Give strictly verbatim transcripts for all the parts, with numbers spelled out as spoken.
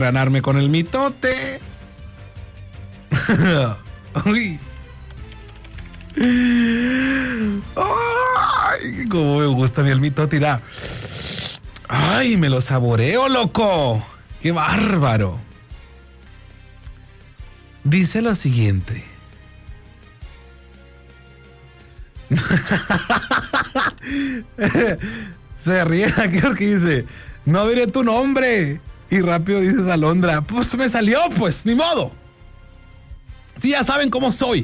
ganarme con el mitote. Uy. Ay, cómo me gusta a mí el mitote, mira. Ay, me lo saboreo, loco. Qué bárbaro. Dice lo siguiente. Se ríe aquí porque dice, no diré tu nombre. Y rápido dices Alondra, pues me salió, pues, ni modo. Sí, ya saben cómo soy.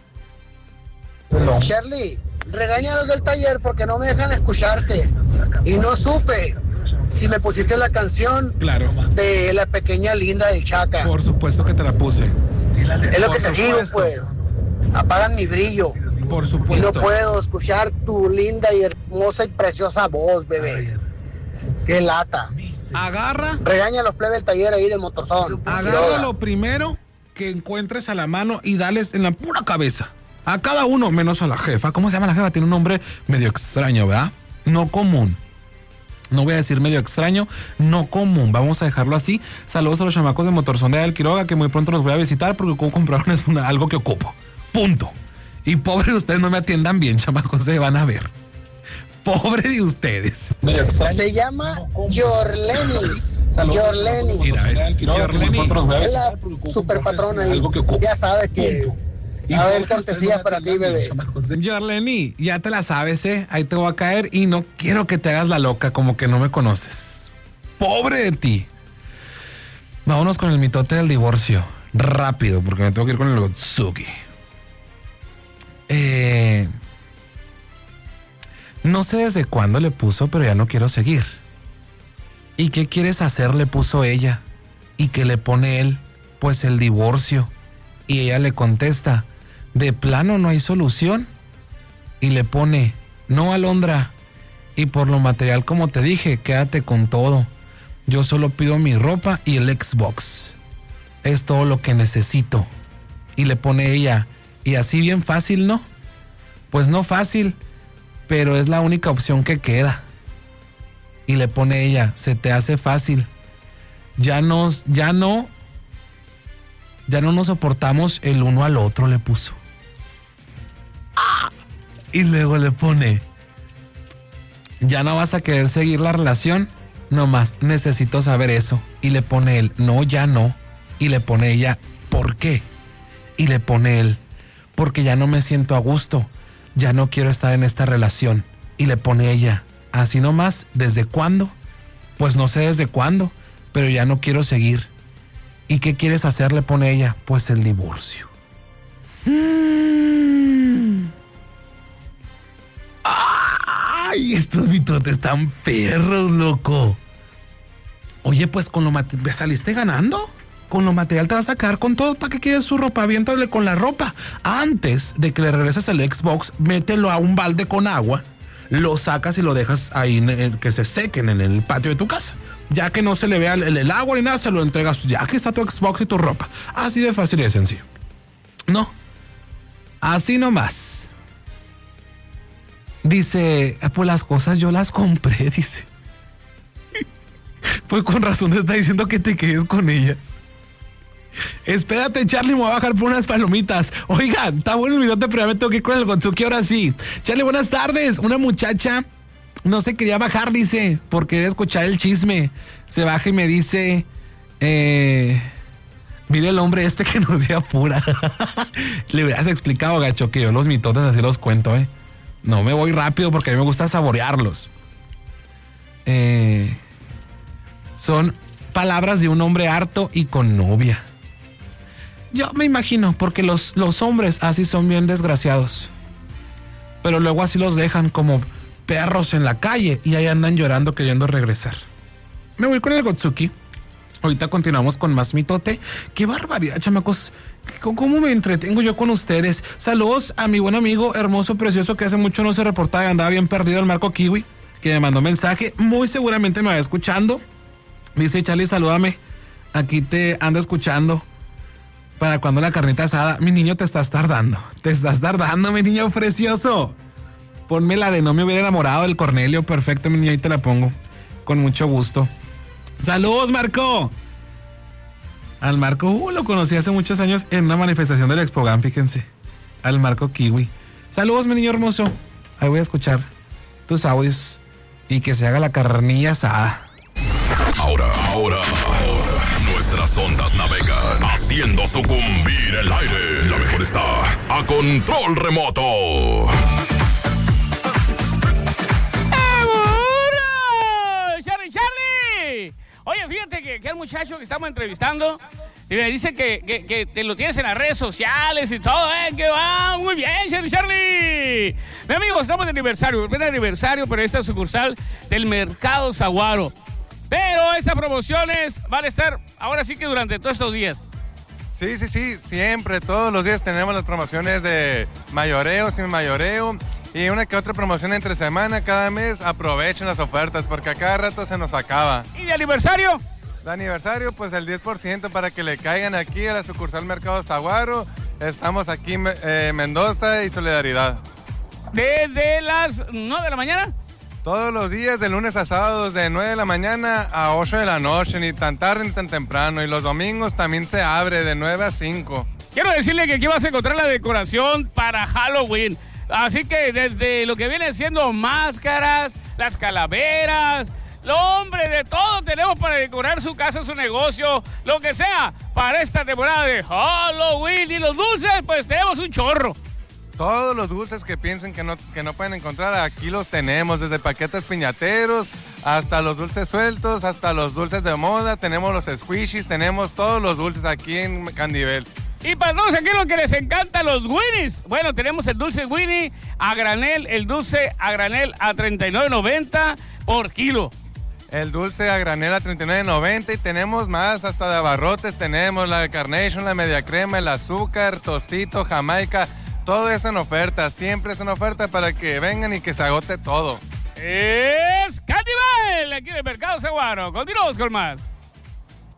Shirley, regáñalos del taller porque no me dejan escucharte. Y no supe si me pusiste la canción claro. de La Pequeña Linda del Chaca. Por supuesto que te la puse. Es lo Por que te supuesto. digo, pues. Apagan mi brillo. Por Y supuesto. no puedo escuchar tu linda y hermosa y preciosa voz, bebé. Qué lata. Agarra. Regaña a los plebes del taller ahí del motorzón. Agarra lo primero que encuentres a la mano y dales en la pura cabeza. A cada uno, menos a la jefa. ¿Cómo se llama la jefa? Tiene un nombre medio extraño, ¿verdad? No común. No voy a decir medio extraño, no común. Vamos a dejarlo así. Saludos a los chamacos de Motorzón de El Quiroga, que muy pronto los voy a visitar porque como compraron es una, algo que ocupo. Punto. Y pobre de ustedes, no me atiendan bien, chamacos, se van a ver. Pobre de ustedes. Se llama Yorlenis. Yorlenis. Mira, es Yorleni. Es la super patrona ahí. Ya sabes que... A ver, cortesía para ti, bebé. Yorleni, ya te la sabes, ¿eh? Ahí te voy a caer y no quiero que te hagas la loca como que no me conoces. Pobre de ti. Vámonos con el mitote del divorcio. Rápido, porque me tengo que ir con el Gotsuki. Eh... No sé desde cuándo le puso, pero ya no quiero seguir. ¿Y qué quieres hacer? Le puso ella. ¿Y qué le pone él? Pues el divorcio. Y ella le contesta, ¿de plano no hay solución? Y le pone, no, Alondra. Y por lo material, como te dije, quédate con todo. Yo solo pido mi ropa y el Xbox. Es todo lo que necesito. Y le pone ella, y así bien fácil, ¿no? Pues no fácil, pero es la única opción que queda. Y le pone ella, se te hace fácil. Ya nos, ya no, ya no nos soportamos el uno al otro, le puso. ¡Ah! Y luego le pone, ya no vas a querer seguir la relación, nomás necesito saber eso. Y le pone él, no, ya no. Y le pone ella, ¿por qué? Y le pone él, porque ya no me siento a gusto. Ya no quiero estar en esta relación. Y le pone ella, así nomás, ¿desde cuándo? Pues no sé desde cuándo, pero ya no quiero seguir. ¿Y qué quieres hacer? Le pone ella, pues el divorcio. Mm. Ay, estos mitotes están perros, loco. Oye, pues con lo material, ¿saliste ganando? Con lo material te vas a quedar con todo. ¿Para qué quieres su ropa? Aviéntale con la ropa. Antes de que le regreses el Xbox, mételo a un balde con agua, lo sacas y lo dejas ahí en el, que se sequen en el patio de tu casa. Ya que no se le vea el, el, el agua ni nada, se lo entregas. Ya que está tu Xbox y tu ropa. Así de fácil y de sencillo. No. Así nomás. Dice, pues las cosas yo las compré, dice. Pues con razón te está diciendo que te quedes con ellas. Espérate, Charlie, me voy a bajar por unas palomitas. Oigan, está bueno el video, pero ya me tengo que ir con el Gotsuki ahora sí. Charlie, buenas tardes. Una muchacha no se quería bajar, dice, por querer escuchar el chisme. Se baja y me dice, eh, mire el hombre este que nos dio pura. Le hubieras explicado, gacho, que yo los mitotes así los cuento, eh. No me voy rápido porque a mí me gusta saborearlos. Eh, son palabras de un hombre harto y con novia. Yo me imagino, porque los, los hombres así son bien desgraciados. Pero luego así los dejan como perros en la calle y ahí andan llorando queriendo regresar. Me voy con el Gotsuki. Ahorita continuamos con más mitote. ¡Qué barbaridad, chamacos! ¿Cómo me entretengo yo con ustedes? Saludos a mi buen amigo hermoso, precioso, que hace mucho no se reportaba y andaba bien perdido, el Marco Kiwi, que me mandó mensaje. Muy seguramente me va escuchando. Dice, Charlie, salúdame. Aquí te ando escuchando. ¿Para cuando la carnita asada? Mi niño, te estás tardando. Te estás tardando, mi niño precioso. Ponme la de no me hubiera enamorado del Cornelio. Perfecto, mi niño, ahí te la pongo. Con mucho gusto. ¡Saludos, Marco! Al Marco, uh, lo conocí hace muchos años en una manifestación del Expogan, fíjense. Al Marco Kiwi. Saludos, mi niño hermoso. Ahí voy a escuchar tus audios y que se haga la carnilla asada. Ahora, ahora, ahora, nuestras ondas navegan haciendo sucumbir el aire. La mejor está a control remoto. ¡Charlie, Charlie! Oye, fíjate que, que el muchacho que estamos entrevistando y me dice que, que, que te lo tienes en las redes sociales y todo, ¿eh? Que va muy bien, Charlie, Charlie. Mi amigo, estamos de aniversario, primer aniversario, pero esta sucursal del Mercado Saguaro. Pero estas promociones van a estar ahora sí que durante todos estos días. Sí, sí, sí, siempre, todos los días tenemos las promociones de mayoreo, sin mayoreo y una que otra promoción entre semana. Cada mes aprovechen las ofertas porque a cada rato se nos acaba. ¿Y de aniversario? De aniversario, pues el diez por ciento para que le caigan aquí a la sucursal Mercado Saguaro. Estamos aquí en eh, Mendoza y Solidaridad. Desde las nueve de la mañana. Todos los días, de lunes a sábados, de nueve de la mañana a ocho de la noche, ni tan tarde ni tan temprano. Y los domingos también se abre de nueve a cinco. Quiero decirle que aquí vas a encontrar la decoración para Halloween. Así que desde lo que viene siendo máscaras, las calaveras, lo hombre, de todo tenemos para decorar su casa, su negocio, lo que sea, para esta temporada de Halloween. Y los dulces, pues tenemos un chorro. Todos los dulces que piensen que no, que no pueden encontrar, aquí los tenemos, desde paquetes piñateros hasta los dulces sueltos, hasta los dulces de moda, tenemos los squishies, tenemos todos los dulces aquí en Candivel. Y para todos aquellos que les encantan los Winnies, bueno, tenemos el dulce Winnie a granel, el dulce a granel a treinta y nueve noventa por kilo. El dulce a granel a treinta y nueve noventa y tenemos más, hasta de abarrotes, tenemos la Carnation, la media crema, el azúcar, tostito, jamaica. Todo eso en oferta, siempre es en oferta para que vengan y que se agote todo. Es Candivel, aquí en el Mercado Saguaro. Continuamos con más.